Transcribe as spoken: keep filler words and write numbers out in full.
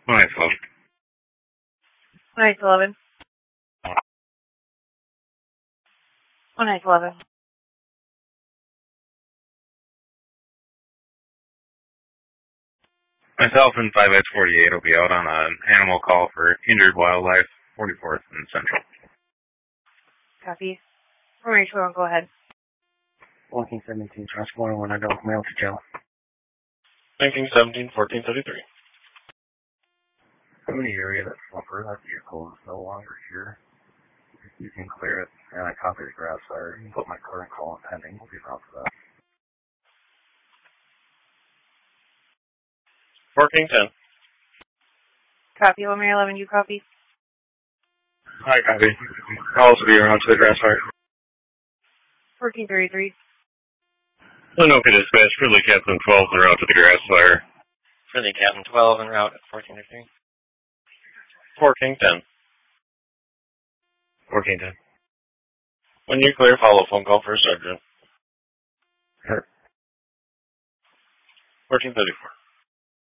One nine twelve. One nine eleven. One nine eleven. Myself and five X forty-eight will be out on an animal call for injured wildlife, forty-fourth and Central. Copy. four nine twelve, go ahead. Walking seventeen, transporting one adult male to jail. nineteen seventeen, fourteen thirty-three. I'm in the area that's fluffer. That vehicle is no longer here. You can clear it, and I copy the grass fire. You can put my current call on pending. We'll be around for that. fourteen ten. Copy. one eleven, you copy? Hi, copy. I'll also be around to the grass fire. fourteen thirty-three. Anoka dispatch, Fridley Captain twelve en route to the grass fire. Fridley Captain twelve en route at fourteen thirty-three. fourteen ten. fourteen ten. When you clear, follow phone call for a sergeant. Sure. fourteen thirty-four.